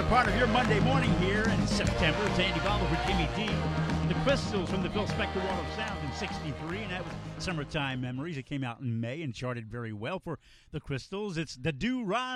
part of your Monday morning here in September. It's Andy Bobble for Jimmy D. The Crystals from the Phil Spector Wall of Sound in 63, and that was Summertime Memories. It came out in May and charted very well for the Crystals. It's the Do Ron